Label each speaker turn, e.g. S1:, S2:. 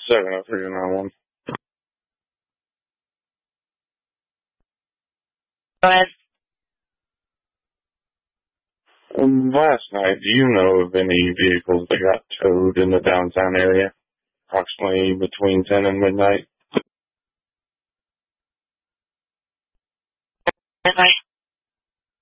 S1: 70391.
S2: Go ahead.
S1: Last night, do you know of any vehicles that got towed in the downtown area, approximately between 10 and midnight?
S2: Midnight.